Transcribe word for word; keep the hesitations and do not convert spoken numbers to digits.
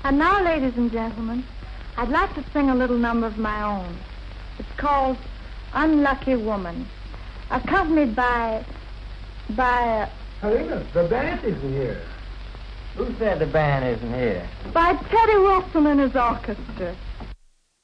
And now, ladies and gentlemen, I'd like to sing a little number of my own. It's called Unlucky Woman, accompanied by, by... Helena, the band isn't here. Who said the band isn't here? By Teddy Wilson and his orchestra.